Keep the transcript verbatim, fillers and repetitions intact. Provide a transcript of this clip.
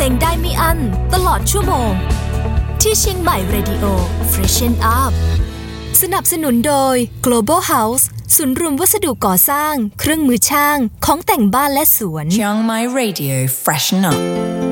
งได้ไม่อั้นตลอดชั่วโมงที่เชียงใหม่ Radio Freshen Up สนับสนุนโดย Global House ศูนย์รวมวัสดุก่อสร้างเครื่องมือช่างของแต่งบ้านและสวน Chiang Mai Radio Freshen Up